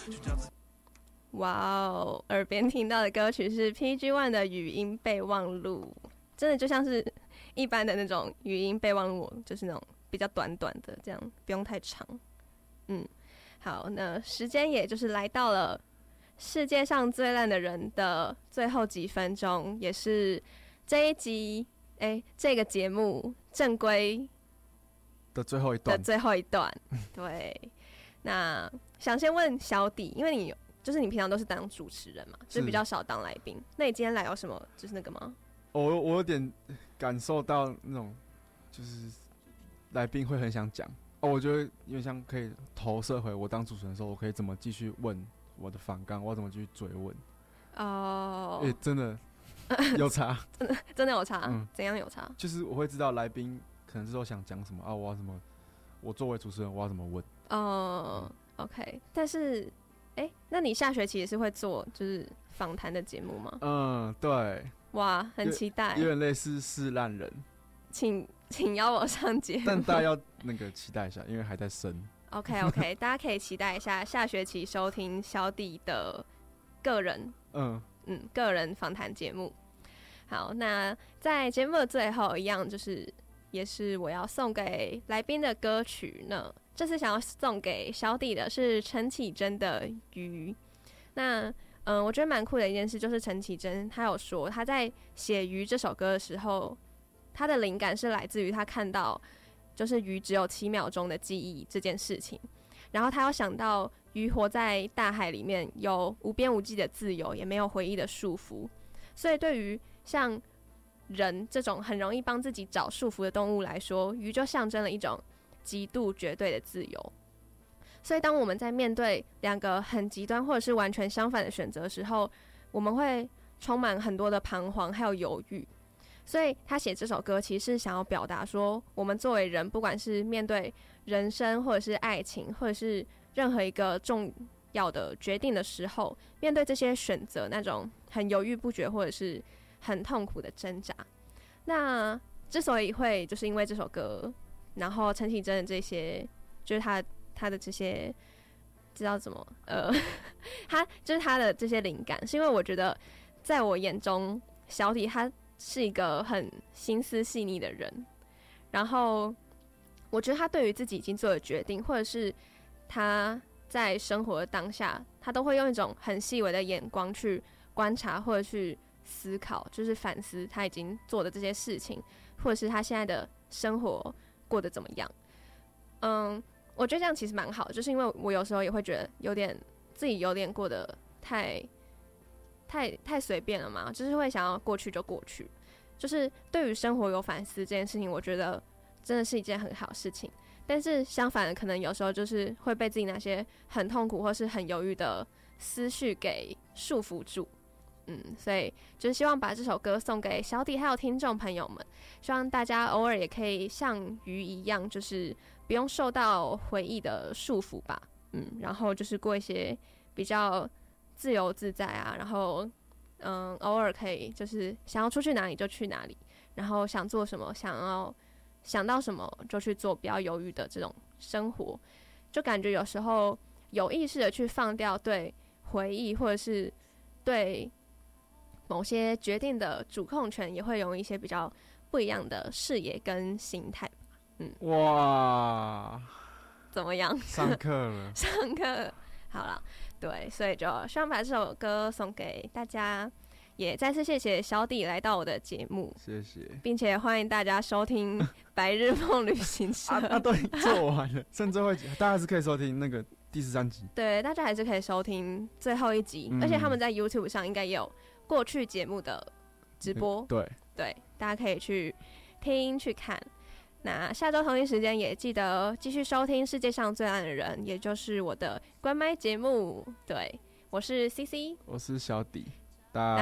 哇哦，耳边听到的歌曲是 PG1 的语音备忘录，真的就像是一般的那种语音备忘录，就是那种比较短短的，这样不用太长。好，那时间也就是来到了世界上最烂的人的最后几分钟，也是这一集这个节目正规的最后一段。 对，那想先问小底，因为你平常都是当主持人嘛，就是比较少当来宾。那你今天来有什么就是那个吗？ 我有点感受到那种，就是来宾会很想讲我觉得有点像可以投射回我当主持人的时候，我可以怎么继续问我的反纲，我要怎么继续追问。真的有差， 真的有差。怎样有差？ 就是我会知道来宾可能是说想讲什么我要怎么，我作为主持人我要怎么问。 OK， 但是那你下学期也是会做就是访谈的节目吗？ 对。 哇，很期待。 有点类似是烂人， 请邀我上节目， 但大家要那个期待一下，因为还在升。 OK， 大家可以期待一下下学期收听小弟的个人个人访谈节目。好，那在节目的最后一样就是也是我要送给来宾的歌曲呢。这次想要送给小弟的是陈绮贞的《鱼》。那我觉得蛮酷的一件事就是陈绮贞她有说她在写《鱼》这首歌的时候，她的灵感是来自于她看到就是鱼只有7秒钟的记忆这件事情，然后她有想到鱼活在大海里面有无边无际的自由，也没有回忆的束缚，所以对于像人这种很容易帮自己找束缚的动物来说，鱼就象征了一种极度绝对的自由。所以当我们在面对两个很极端或者是完全相反的选择的时候，我们会充满很多的彷徨还有犹豫。所以他写这首歌其实是想要表达说，我们作为人，不管是面对人生或者是爱情或者是任何一个重要的决定的时候，面对这些选择那种很犹豫不决或者是很痛苦的挣扎。那之所以会就是因为这首歌，然后陈绮贞的这些就是他的这些知道怎么他就是他的这些灵感，是因为我觉得在我眼中小底他是一个很心思细腻的人，然后我觉得他对于自己已经做的决定，或者是他在生活的当下，他都会用一种很细微的眼光去观察或者去思考，就是反思他已经做的这些事情，或者是他现在的生活过得怎么样。我觉得这样其实蛮好的，就是因为我有时候也会觉得自己有点过得太随便了嘛，就是会想要过去就过去。就是对于生活有反思这件事情，我觉得真的是一件很好的事情。但是相反的，可能有时候就是会被自己那些很痛苦或是很犹豫的思绪给束缚住。所以就是希望把这首歌送给小底还有听众朋友们，希望大家偶尔也可以像鱼一样，就是不用受到回忆的束缚吧。然后就是过一些比较自由自在啊，然后偶尔可以就是想要出去哪里就去哪里，然后想做什么想到什么就去做，不要犹豫的这种生活，就感觉有时候有意识的去放掉对回忆或者是对某些决定的主控权，也会有一些比较不一样的视野跟心态吧。 哇， 怎么样？ 上课了， 上课好了。对，所以就希望把这首歌送给大家，也再次谢谢小底来到我的节目， 谢谢， 并且欢迎大家收听《白日梦旅行社》 都已经做完了，甚至会大家还是可以收听那个第13集。 对，大家还是可以收听最后一集，而且他们在 YouTube 上应该也有过去节目的直播。对，大家可以去听去看。那下周同一时间也记得继续收听世界上最烂的人，也就是我的关麦节目。对，我是 CC， 我是小底，大家